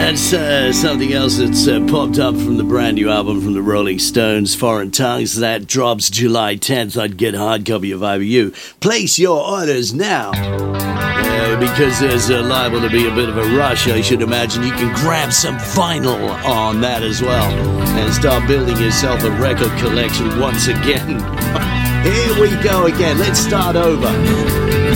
That's something else that's popped up from the brand new album from the Rolling Stones, Foreign Tongues. That drops July 10th. I'd get a hard copy of IBU. Place your orders now. Because there's liable to be a bit of a rush, I should imagine you can grab some vinyl on that as well and start building yourself a record collection once again. Here we go again. Let's start over.